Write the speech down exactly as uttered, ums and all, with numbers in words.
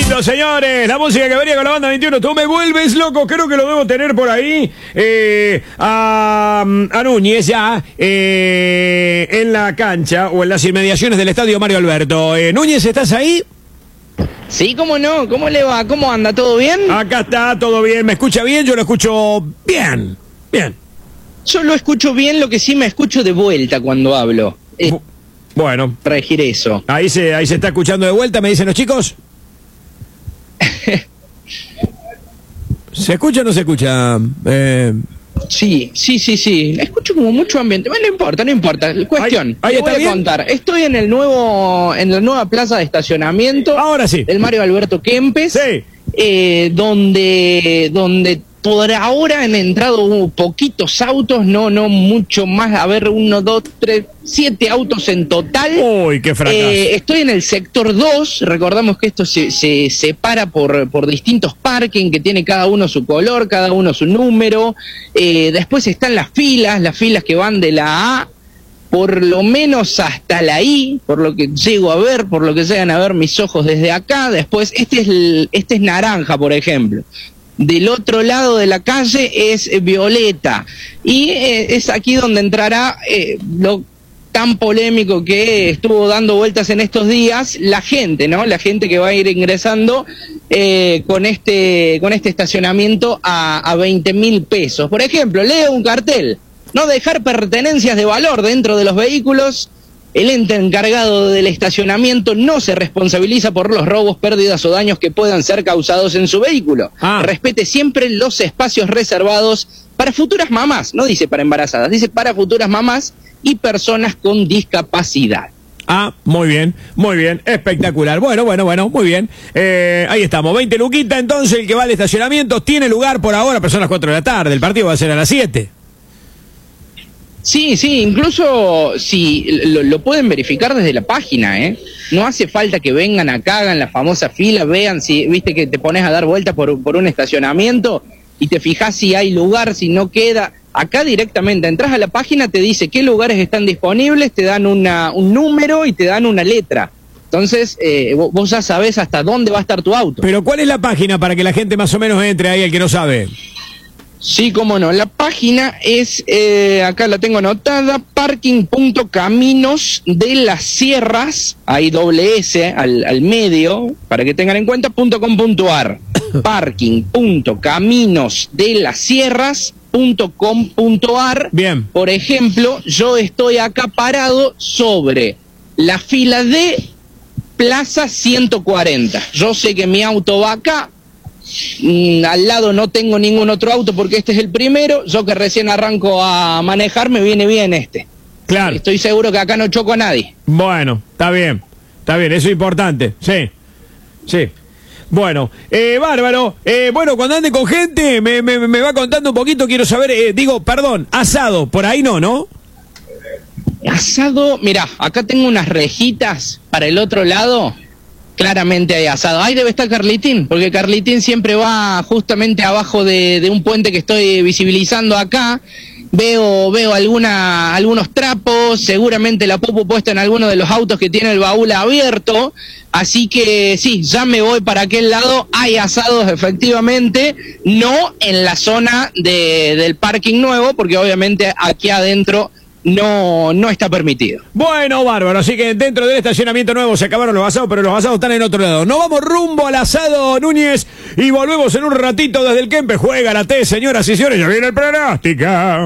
lindo, señores. La música que venía con la banda veintiuno. Tú me vuelves loco. Creo que lo debo tener por ahí. Eh, a, a Núñez ya eh, en la cancha o en las inmediaciones del estadio Mario Alberto. Eh, Núñez, ¿estás ahí? Sí, cómo no, ¿cómo le va? ¿Cómo anda? ¿Todo bien? Acá está, todo bien. ¿Me escucha bien? Yo lo escucho bien. Bien. Yo lo escucho bien, lo que sí me escucho de vuelta cuando hablo. Eh, bueno. Regir eso. Ahí se, ahí se está escuchando de vuelta, me dicen los chicos. ¿Se escucha o no se escucha? Eh... Sí, sí, sí, sí. La escucho como mucho ambiente. Bueno, no importa, no importa. Cuestión. Ahí, ahí te está voy a bien. contar. Estoy en el nuevo, en la nueva plaza de estacionamiento. Ahora sí. Del Mario Alberto Kempes. Sí. Eh, donde, donde por ahora han entrado uh, poquitos autos, no, no mucho más. A ver, uno, dos, tres, siete autos en total. Uy, qué fracaso. Eh, estoy en el sector dos, recordamos que esto se, se separa por, por distintos parking, que tiene cada uno su color, cada uno su número. Eh, después están las filas, las filas que van de la A, por lo menos hasta la I, por lo que llego a ver, por lo que llegan a ver mis ojos desde acá. Después, este es, el, este es naranja, por ejemplo. Del otro lado de la calle es eh, violeta. Y eh, es aquí donde entrará eh, lo tan polémico que estuvo dando vueltas en estos días, la gente, ¿no? La gente que va a ir ingresando eh, con este con este estacionamiento a, a veinte mil pesos. Por ejemplo, leo un cartel: no dejar pertenencias de valor dentro de los vehículos. El ente encargado del estacionamiento no se responsabiliza por los robos, pérdidas o daños que puedan ser causados en su vehículo. Ah. Respete siempre los espacios reservados para futuras mamás, no dice para embarazadas, dice para futuras mamás y personas con discapacidad. Ah, muy bien, muy bien, espectacular. Bueno, bueno, bueno, muy bien. Eh, ahí estamos, veinte luquita, entonces el que va al estacionamiento tiene lugar por ahora, pero son las cuatro de la tarde, el partido va a ser a las siete. Sí, sí, incluso si lo, lo pueden verificar desde la página, ¿eh? No hace falta que vengan acá, hagan la famosa fila, vean si, viste que te pones a dar vueltas por, por un estacionamiento y te fijas si hay lugar, si no queda. Acá directamente entras a la página, te dice qué lugares están disponibles, te dan una, un número y te dan una letra. Entonces, eh, vos, vos ya sabés hasta dónde va a estar tu auto. Pero ¿cuál es la página para que la gente más o menos entre ahí, el que no sabe? Sí, cómo no. La página es, eh, acá la tengo anotada, parking punto caminos de las sierras, hay doble S al, al medio, para que tengan en cuenta, punto com punto ar. parking punto caminos de las sierras punto com punto ar. Bien. Por Por ejemplo, yo estoy acá parado sobre la fila de Plaza ciento cuarenta. Yo sé que mi auto va acá. Mm, al lado no tengo ningún otro auto porque este es el primero. Yo que recién arranco a manejar, me viene bien este. Claro. Estoy seguro que acá no choco a nadie. Bueno, está bien, está bien, eso es importante, sí, sí. Bueno, eh, bárbaro, eh, bueno, cuando ande con gente, me, me, me va contando un poquito, quiero saber, eh, digo, perdón, asado, por ahí no, ¿no? Asado, mirá, acá tengo unas rejitas para el otro lado. Claramente hay asado. Ahí debe estar Carlitín, porque Carlitín siempre va justamente abajo de, de un puente que estoy visibilizando acá. Veo veo alguna algunos trapos, seguramente la popo puesta en alguno de los autos que tiene el baúl abierto. Así que sí, ya me voy para aquel lado. Hay asados efectivamente, no en la zona de, del parking nuevo, porque obviamente aquí adentro no no está permitido. Bueno, bárbaro, así que dentro del estacionamiento nuevo se acabaron los asados, pero los asados están en otro lado. Nos vamos rumbo al asado, Núñez, y volvemos en un ratito desde el Kempes. Juega la T, señoras y señores, ya viene el pronóstico.